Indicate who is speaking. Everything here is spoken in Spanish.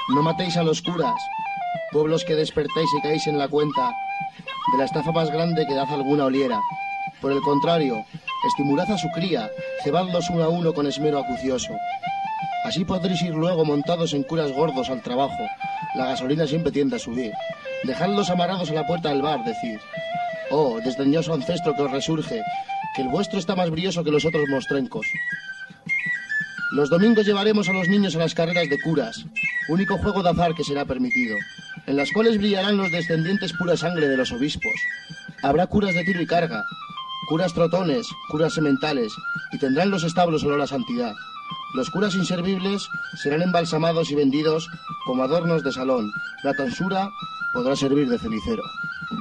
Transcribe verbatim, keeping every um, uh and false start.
Speaker 1: No matéis a los curas, pueblos que despertáis y caéis en la cuenta de la estafa más grande que dad alguna oliera. Por el contrario, estimulad a su cría, cebadlos uno a uno con esmero acucioso. Así podréis ir luego montados en curas gordos al trabajo. La gasolina siempre tiende a subir. Dejadlos amarrados a la puerta del bar, decir: oh, desdeñoso ancestro que os resurge, que el vuestro está más brilloso que los otros mostrencos. Los domingos llevaremos a los niños a las carreras de curas, único juego de azar que será permitido, en las cuales brillarán los descendientes pura sangre de los obispos. Habrá curas de tiro y carga, curas trotones, curas sementales, y tendrán los establos olor a santidad. Los curas inservibles serán embalsamados y vendidos como adornos de salón. La tonsura podrá servir de cenicero.